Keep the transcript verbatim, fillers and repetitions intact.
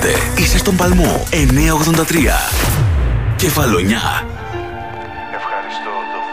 Ακούτε, είσαι στον Παλμό εννιακόσια ογδόντα τρία. Κεφαλονιά. Ευχαριστώ το